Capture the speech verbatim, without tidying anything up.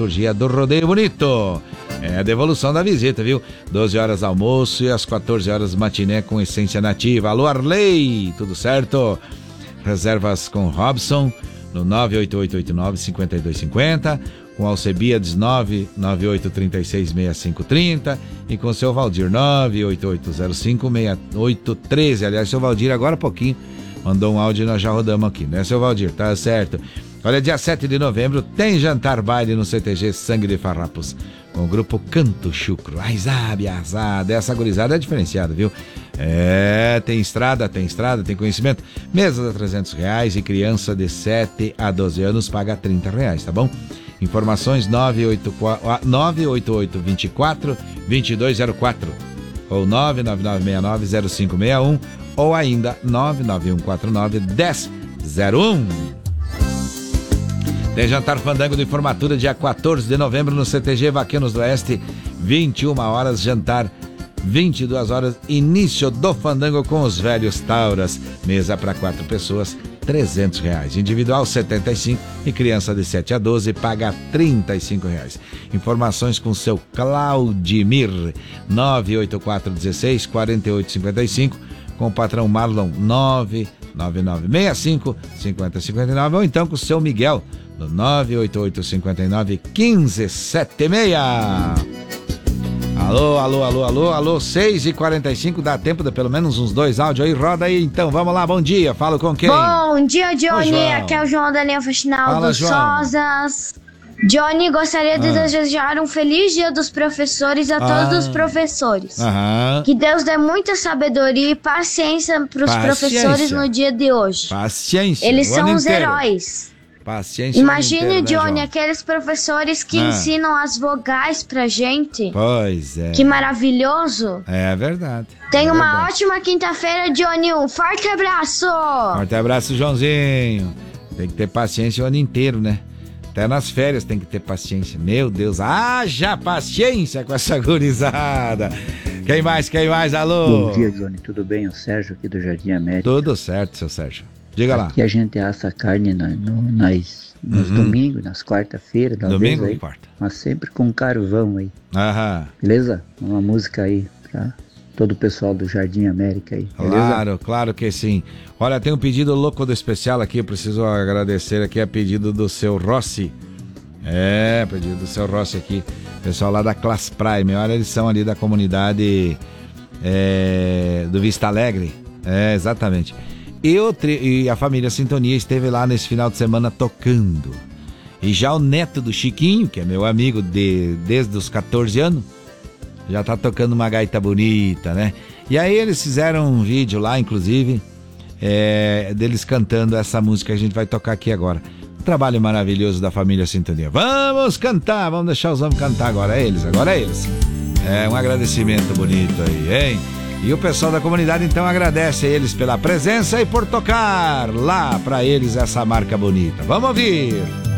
dramaturgia do Rodeio Bonito. É a devolução da visita, viu? doze horas almoço e às quatorze horas matiné com essência nativa. Alô, Arley, tudo certo? Reservas com Robson no nove oito oito oito nove cinco dois cinco zero, com Alcebiades nove nove oito três seis seis cinco três zero e com o seu Valdir nove oito oito zero cinco seis oito um três. Aliás, seu Valdir agora há pouquinho mandou um áudio e nós já rodamos aqui, né, seu Valdir? Tá certo. Olha, dia sete de novembro tem jantar baile no C T G Sangue de Farrapos, com o grupo Canto Chucro. Ai, sabe, azada, essa gurizada é diferenciada, viu? É, tem estrada, tem estrada, tem conhecimento. Mesa a trezentos reais e criança de sete a doze anos paga trinta reais, tá bom? Informações nove oito oito nove oito oito dois quatro dois dois zero quatro ou nove nove nove seis nove zero cinco seis um ou ainda nove nove um quatro nove um zero zero um. Tem jantar fandango de formatura dia quatorze de novembro no C T G Vaqueiros do Oeste, vinte e uma horas, jantar vinte e duas horas, início do fandango com os velhos tauras, mesa para quatro pessoas, trezentos reais, individual setenta e cinco e criança de sete a doze paga trinta e cinco reais. Informações com seu Claudimir, nove oito quatro um seis quatro oito cinco cinco, com o patrão Marlon nove nove nove seis cinco cinco zero cinco nove, ou então com o seu Miguel no nove oito oito cinco nove um cinco sete seis. Alô, alô, alô, alô, alô, seis e quarenta e cinco, dá tempo de pelo menos uns dois áudios aí, roda aí então, vamos lá, bom dia, falo com quem? Bom dia, Johnny, aqui é o João da linha Faxinal dos Sozas. Johnny, gostaria de ah. desejar um feliz dia dos professores a ah. todos os professores. Aham. Que Deus dê muita sabedoria e paciência para os professores no dia de hoje. Paciência. Eles são os inteiro. heróis. Paciência. Imagine, inteiro, Johnny, né, aqueles professores que ah. ensinam as vogais pra gente. Pois é. Que maravilhoso. É verdade. Tenha é uma verdade. ótima quinta-feira, Johnny. Um forte abraço. Forte abraço, Joãozinho. Tem que ter paciência o ano inteiro, né? Até nas férias tem que ter paciência. Meu Deus, haja paciência com essa gurizada. Quem mais, quem mais, alô? Bom dia, Johnny, tudo bem? O Sérgio aqui do Jardim América. Tudo certo, seu Sérgio. Diga lá. Aqui a gente assa carne na, no, nas, nos uhum. domingos, nas quarta-feiras. Domingo e quarta. Mas sempre com carvão aí. Aham. Beleza? Uma música aí pra todo o pessoal do Jardim América aí, beleza? Claro, claro que sim. Olha, tem um pedido louco do especial aqui, eu preciso agradecer aqui, a pedido do seu Rossi. É, pedido do seu Rossi aqui, pessoal lá da Class Prime. Olha, eles são ali da comunidade é, do Vista Alegre. É, exatamente. E, o tri, e a família Sintonia esteve lá nesse final de semana tocando. E já o neto do Chiquinho, que é meu amigo de, desde os catorze anos, já tá tocando uma gaita bonita, né? E aí eles fizeram um vídeo lá, inclusive, é, deles cantando essa música que a gente vai tocar aqui agora. Um trabalho maravilhoso da família Sintonia. Vamos cantar, vamos deixar os homens cantar agora, é eles, agora é eles. É um agradecimento bonito aí, hein? E o pessoal da comunidade então agradece a eles pela presença e por tocar lá pra eles essa marca bonita. Vamos ouvir!